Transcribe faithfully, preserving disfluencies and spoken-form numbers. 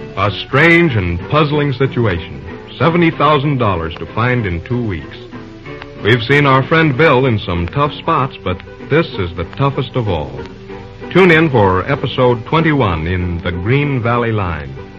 A strange and puzzling situation. seventy thousand dollars to find in two weeks. We've seen our friend Bill in some tough spots, but this is the toughest of all. Tune in for episode twenty-one in The Green Valley Line.